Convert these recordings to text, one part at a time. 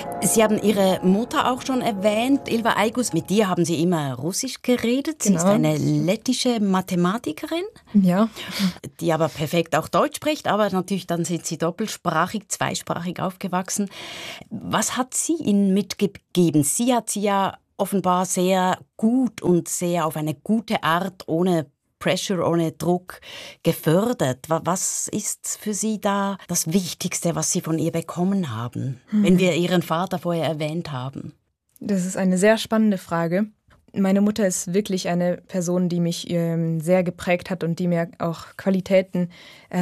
Sie haben Ihre Mutter auch schon erwähnt, Ylva Aigus. Mit dir haben Sie immer Russisch geredet. Sie ist eine lettische Mathematikerin, ja, die aber perfekt auch Deutsch spricht. Aber natürlich dann sind Sie doppelsprachig, zweisprachig aufgewachsen. Was hat sie Ihnen mitgegeben? Sie hat Sie ja offenbar sehr gut und sehr auf eine gute Art, ohne Pressure, ohne Druck gefördert. Was ist für Sie da das Wichtigste, was Sie von ihr bekommen haben, wenn wir Ihren Vater vorher erwähnt haben? Das ist eine sehr spannende Frage. Meine Mutter ist wirklich eine Person, die mich sehr geprägt hat und die mir auch Qualitäten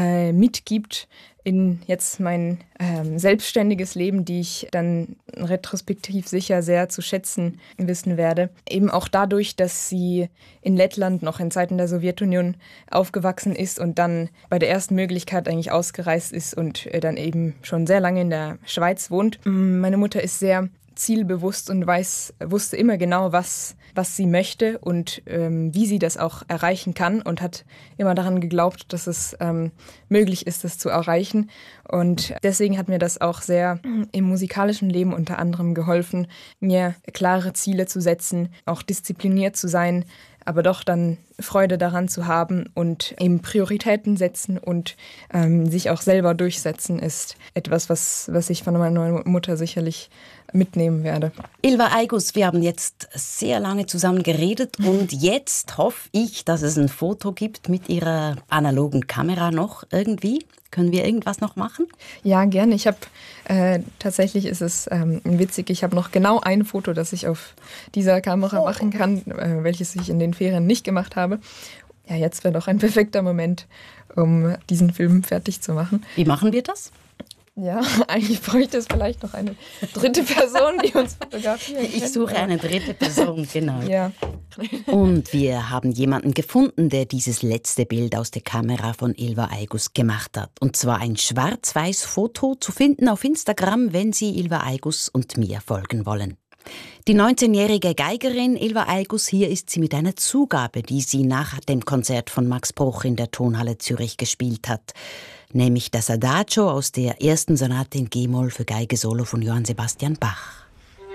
mitgibt in jetzt mein selbstständiges Leben, die ich dann retrospektiv sicher sehr zu schätzen wissen werde. Eben auch dadurch, dass sie in Lettland noch in Zeiten der Sowjetunion aufgewachsen ist und dann bei der ersten Möglichkeit eigentlich ausgereist ist und dann eben schon sehr lange in der Schweiz wohnt. Meine Mutter ist sehr zielbewusst und wusste immer genau, was sie möchte und wie sie das auch erreichen kann und hat immer daran geglaubt, dass es möglich ist, das zu erreichen. Und deswegen hat mir das auch sehr im musikalischen Leben unter anderem geholfen, mir klare Ziele zu setzen, auch diszipliniert zu sein, aber doch dann Freude daran zu haben und eben Prioritäten setzen und sich auch selber durchsetzen ist etwas, was ich von meiner Mutter sicherlich mitnehmen werde. Ylva Aigus, wir haben jetzt sehr lange zusammen geredet und jetzt hoffe ich, dass es ein Foto gibt mit Ihrer analogen Kamera noch irgendwie. Können wir irgendwas noch machen? Ja, gerne. Ich habe tatsächlich ist es witzig, ich habe noch genau ein Foto, das ich auf dieser Kamera machen kann, welches ich in den Ferien nicht gemacht habe. Ja, jetzt wäre doch ein perfekter Moment, um diesen Film fertig zu machen. Wie machen wir das? Ja, eigentlich bräuchte es vielleicht noch eine dritte Person, die uns fotografiert. Ich suche eine dritte Person, genau. Ja. Und wir haben jemanden gefunden, der dieses letzte Bild aus der Kamera von Ylva Aigus gemacht hat. Und zwar ein schwarz-weiß Foto, zu finden auf Instagram, wenn Sie Ylva Aigus und mir folgen wollen. Die 19-jährige Geigerin Ylva Aigus, hier ist sie mit einer Zugabe, die sie nach dem Konzert von Max Bruch in der Tonhalle Zürich gespielt hat. Nämlich das Adagio aus der ersten Sonate in G-Moll für Geige Solo von Johann Sebastian Bach.